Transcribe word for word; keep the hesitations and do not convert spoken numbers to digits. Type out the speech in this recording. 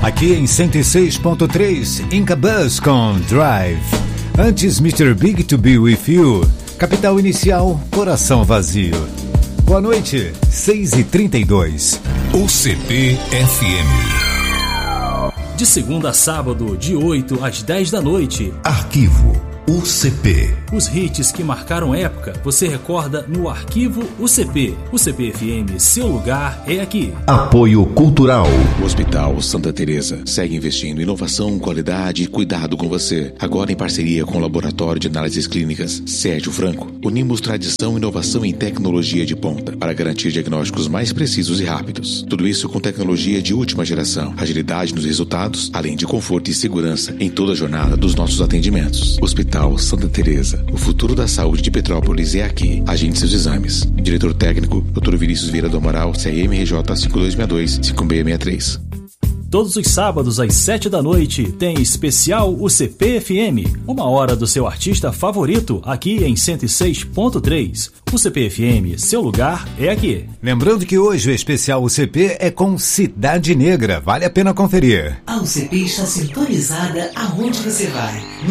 Aqui em cento e seis ponto três, Inca Buzz com Drive. Antes, mister Big to Be With You. Capital Inicial, Coração Vazio. Boa noite, seis e trinta e dois. U C P F M. De segunda a sábado, de oito às dez da noite. Arquivo U C P. Os hits que marcaram época, você recorda no Arquivo U C P. U C P F M, seu lugar é aqui. Apoio Cultural. O Hospital Santa Teresa segue investindo em inovação, qualidade e cuidado com você. Agora em parceria com o Laboratório de Análises Clínicas Sérgio Franco, unimos tradição e inovação em tecnologia de ponta para garantir diagnósticos mais precisos e rápidos. Tudo isso com tecnologia de última geração, agilidade nos resultados, além de conforto e segurança em toda a jornada dos nossos atendimentos. Hospital Santa Teresa. O futuro da saúde de Petrópolis é aqui. Agende seus exames. Diretor técnico, doutor Vinícius Vieira do Amaral, C M R J cinco dois seis dois, cinco seis seis três. Todos os sábados às sete da noite tem especial U C P F M, uma hora do seu artista favorito aqui em cento e seis ponto três. U C P F M, seu lugar é aqui. Lembrando que hoje o especial U C P é com Cidade Negra, vale a pena conferir. A U C P está sintonizada aonde você vai.